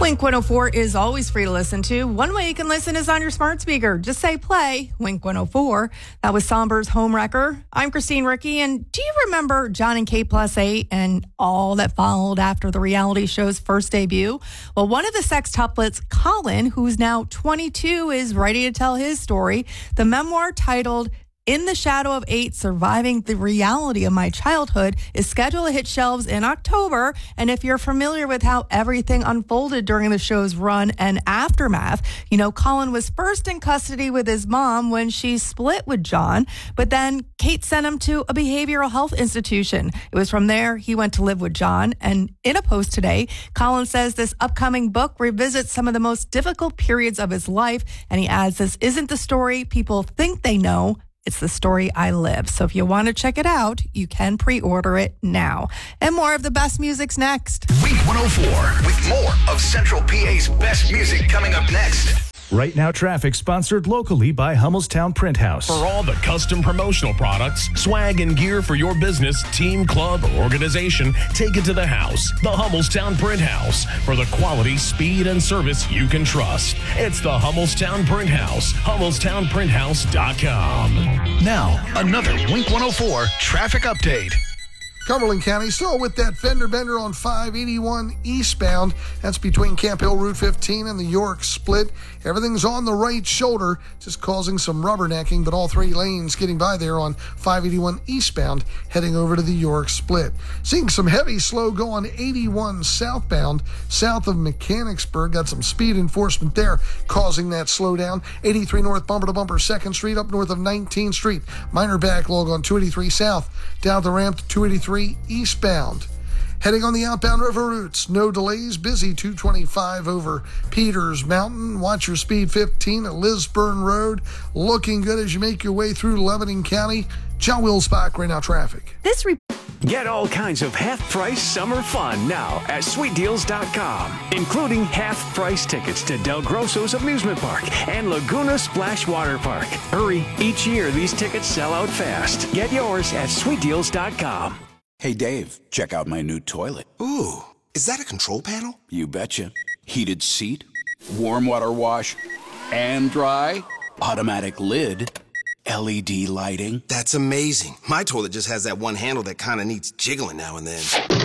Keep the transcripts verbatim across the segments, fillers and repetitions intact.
Wink one oh four is always free to listen to. One way you can listen is on your smart speaker. Just say play, Wink one oh four. That was Somber's Home Wrecker. I'm Christine Ricky, and do you remember John and Kate Plus eight and all that followed after the reality show's first debut? Well, one of the sextuplets, Colin, who's now twenty-two, is ready to tell his story. The memoir titled In the Shadow of Eight, Surviving the Reality of My Childhood is scheduled to hit shelves in October. And if you're familiar with how everything unfolded during the show's run and aftermath, you know, Colin was first in custody with his mom when she split with John, but then Kate sent him to a behavioral health institution. It was from there he went to live with John. And in a post today, Colin says this upcoming book revisits some of the most difficult periods of his life. And he adds, this isn't the story people think they know. It's the story I live. So if you want to check it out, you can pre-order it now. And more of the best music's next. Wink one oh four with more of Central P A's best music coming up next. Right Now Traffic, sponsored locally by Hummelstown Print House. For all the custom promotional products, swag and gear for your business, team, club, or organization, take it to the house. The Hummelstown Print House. For the quality, speed, and service you can trust. It's the Hummelstown Print House. Hummelstown Print House dot com. Now, another Wink one oh four traffic update. Cumberland County still with that fender bender on five eighty-one eastbound. That's between Camp Hill Route fifteen and the York split. Everything's on the right shoulder, just causing some rubbernecking, but all three lanes getting by there on five eighty-one eastbound, heading over to the York split. Seeing some heavy slow go on eighty-one southbound, south of Mechanicsburg. Got some speed enforcement there, causing that slowdown. eighty-three north bumper to bumper second Street up north of nineteenth Street. Minor backlog on two eighty-three south, down the ramp to two eighty-three eastbound. Heading on the outbound river routes, no delays, busy two twenty-five over Peters Mountain. Watch your speed fifteen at Lisburn Road. Looking good as you make your way through Lebanon County. John Wilsbach, Right Now Traffic. This re- Get all kinds of half-price summer fun now at sweet deals dot com, including half-price tickets to Del Grosso's Amusement Park and Laguna Splash Water Park. Hurry, each year these tickets sell out fast. Get yours at sweet deals dot com. Hey, Dave, check out my new toilet. Ooh, is that a control panel? You betcha. Heated seat, warm water wash, and dry, automatic lid, L E D lighting. That's amazing. My toilet just has that one handle that kind of needs jiggling now and then.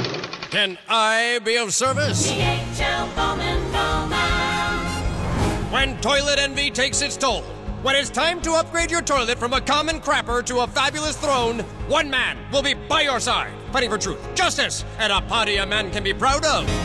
Can I be of service? D H L Bowman Bowman. When toilet envy takes its toll, when it's time to upgrade your toilet from a common crapper to a fabulous throne, one man will be by your side, fighting for truth, justice, and a party a man can be proud of. D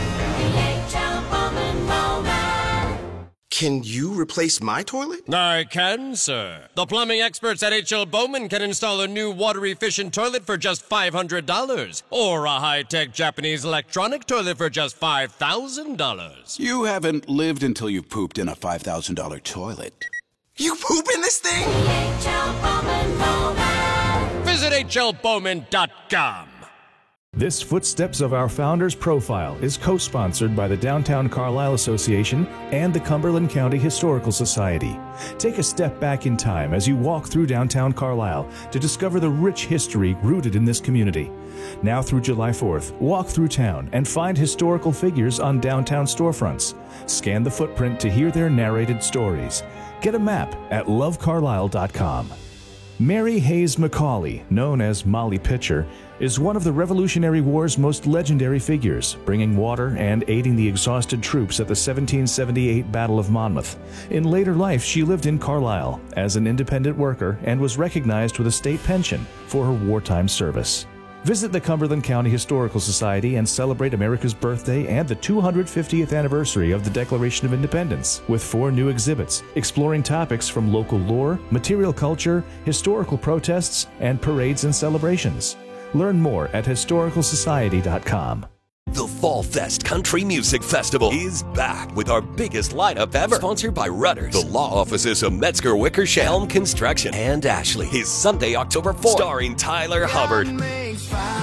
H L Bowman Bowman. Can you replace my toilet? I can, sir. The plumbing experts at H L Bowman can install a new water-efficient toilet for just five hundred dollars, or a high-tech Japanese electronic toilet for just five thousand dollars. You haven't lived until you've pooped in a five thousand dollars toilet. You poop in this thing? H L Bowman Bowman. Visit H L Bowman dot com. This Footsteps of Our Founders profile is co-sponsored by the Downtown Carlisle Association and the Cumberland County Historical Society. Take a step back in time as you walk through downtown Carlisle to discover the rich history rooted in this community. Now through July fourth, walk through town and find historical figures on downtown storefronts. Scan the footprint to hear their narrated stories. Get a map at love carlisle dot com. Mary Hayes Macaulay, known as Molly Pitcher, is one of the Revolutionary War's most legendary figures, bringing water and aiding the exhausted troops at the seventeen seventy-eight Battle of Monmouth. In later life, she lived in Carlisle as an independent worker and was recognized with a state pension for her wartime service. Visit the Cumberland County Historical Society and celebrate America's birthday and the two hundred fiftieth anniversary of the Declaration of Independence with four new exhibits exploring topics from local lore, material culture, historical protests, and parades and celebrations. Learn more at historical society dot com. The Fall Fest Country Music Festival is back with our biggest lineup ever. Sponsored by Rudders, the law offices of Metzger Wickersham, Helm Construction, and Ashley. Is Sunday, October fourth. Starring Tyler Hubbard, Nate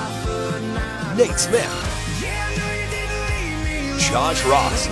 Smith, Josh Ross,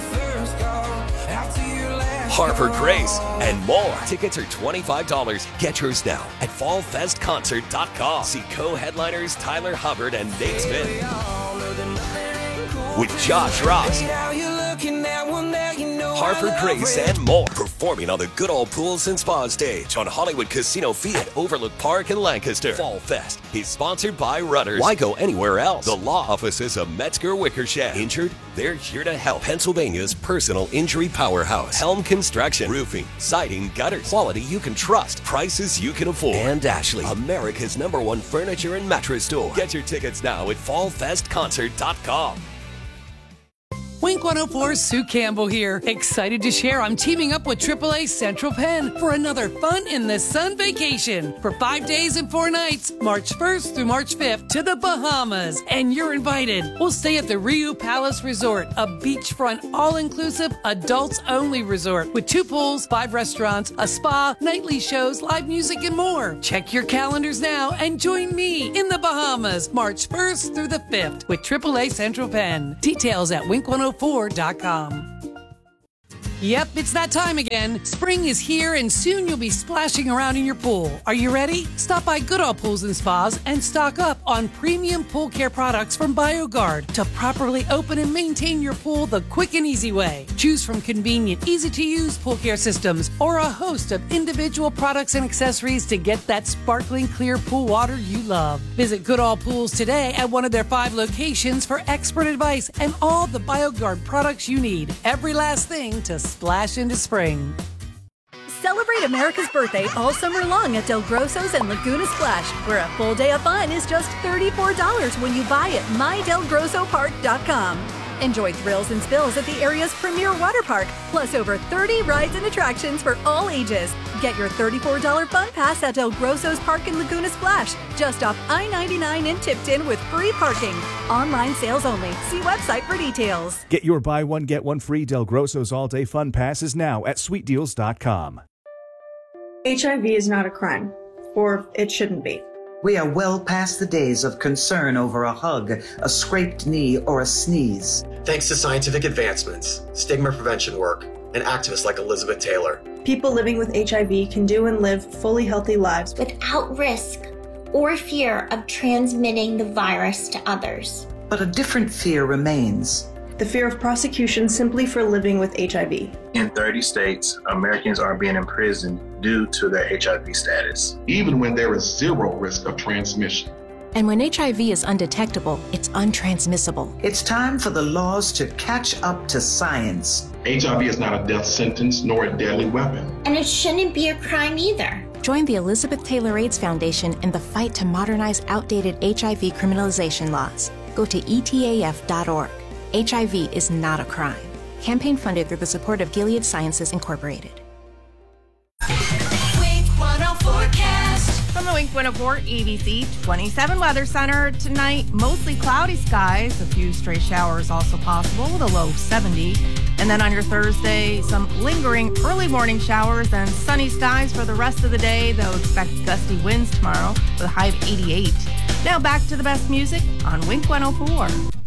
Harper Grace, and more. Tickets are twenty-five dollars. Get yours now at fall fest concert dot com. See co-headliners Tyler Hubbard and Nate Smith with Josh Ross, Harper Grace and more performing on the Good Old Pools and Spa stage on Hollywood Casino Field at Overlook Park in Lancaster. Fall Fest is sponsored by Rudders. Why go anywhere else? The law offices of Metzger Wickersham. Injured? They're here to help. Pennsylvania's personal injury powerhouse. Helm Construction. Roofing, siding, gutters. Quality you can trust. Prices you can afford. And Ashley, America's number one furniture and mattress store. Get your tickets now at fall fest concert dot com. Wink one oh four's Sue Campbell here. Excited to share I'm teaming up with triple A Central Penn for another fun in the sun vacation for five days and four nights, March first through March fifth to the Bahamas. And you're invited. We'll stay at the Rio Palace Resort, a beachfront, all-inclusive, adults-only resort with two pools, five restaurants, a spa, nightly shows, live music, and more. Check your calendars now and join me in the Bahamas, March first through the fifth with triple A Central Penn. Details at wink one oh four dot com. Yep, it's that time again. Spring is here and soon you'll be splashing around in your pool. Are you ready? Stop by Goodall Pools and Spas and stock up on premium pool care products from BioGuard to properly open and maintain your pool the quick and easy way. Choose from convenient, easy-to-use pool care systems or a host of individual products and accessories to get that sparkling clear pool water you love. Visit Goodall Pools today at one of their five locations for expert advice and all the BioGuard products you need. Every last thing to splash into spring. Celebrate America's birthday all summer long at Del Grosso's and Laguna Splash, where a full day of fun is just thirty-four dollars when you buy at my del grosso park dot com. Enjoy thrills and spills at the area's premier water park, plus over thirty rides and attractions for all ages. Get your thirty-four dollars fun pass at Del Grosso's Park in Laguna Splash, just off I ninety-nine in Tipton with free parking. Online sales only. See website for details. Get your buy one, get one free Del Grosso's all-day fun passes now at sweet deals dot com. H I V is not a crime, or it shouldn't be. We are well past the days of concern over a hug, a scraped knee, or a sneeze. Thanks to scientific advancements, stigma prevention work, and activists like Elizabeth Taylor. People living with H I V can do and live fully healthy lives without risk or fear of transmitting the virus to others. But a different fear remains. The fear of prosecution simply for living with H I V. In thirty states, Americans are being imprisoned due to their H I V status, even when there is zero risk of transmission. And when H I V is undetectable, it's untransmissible. It's time for the laws to catch up to science. H I V is not a death sentence nor a deadly weapon. And it shouldn't be a crime either. Join the Elizabeth Taylor AIDS Foundation in the fight to modernize outdated H I V criminalization laws. Go to E T A F dot org. H I V is not a crime. Campaign funded through the support of Gilead Sciences Incorporated. Wink one oh forecast. From the Wink one oh four A B C twenty-seven Weather Center, tonight mostly cloudy skies, a few stray showers also possible with a low seventy. And then on your Thursday, some lingering early morning showers and sunny skies for the rest of the day, though expect gusty winds tomorrow with a high of eighty-eight. Now back to the best music on Wink one oh four.